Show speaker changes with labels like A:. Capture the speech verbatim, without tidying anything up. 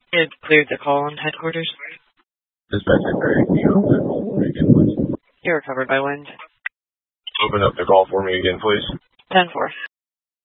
A: It cleared the call on headquarters.
B: Dispatcher Perry, can you open the call for me again, please?
A: You're covered by wind.
B: Open up the call for me again, please.
A: ten four.